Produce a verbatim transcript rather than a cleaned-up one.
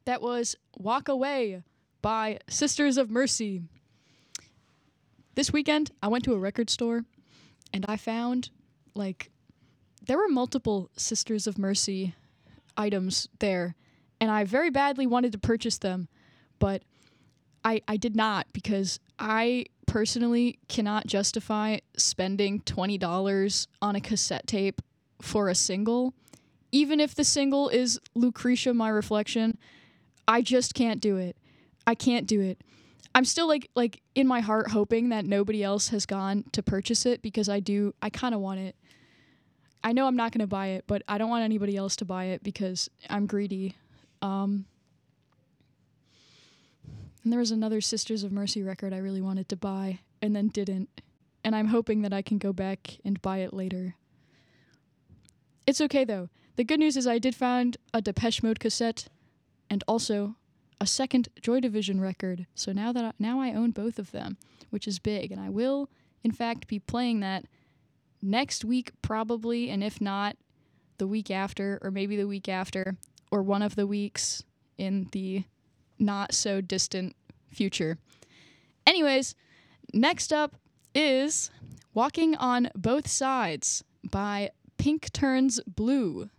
That was Walk Away by Sisters of Mercy. This weekend, I went to a record store, and I found, like, there were multiple Sisters of Mercy items there, and I very badly wanted to purchase them, but I I did not, because I personally cannot justify spending twenty dollars on a cassette tape for a single. Even if the single is Lucretia, My Reflection, I just can't do it. I can't do it. I'm still like like in my heart hoping that nobody else has gone to purchase it, because I do I kind of want it. I know I'm not going to buy it, but I don't want anybody else to buy it because I'm greedy. Um, and there was another Sisters of Mercy record I really wanted to buy and then didn't. And I'm hoping that I can go back and buy it later. It's okay though. The good news is I did find a Depeche Mode cassette and also a second Joy Division record. So now that I, now I own both of them, which is big, and I will in fact be playing that next week probably, and if not, the week after, or maybe the week after, or one of the weeks in the not so distant future. Anyways, next up is Walking on Both Sides by Pink Turns Blue.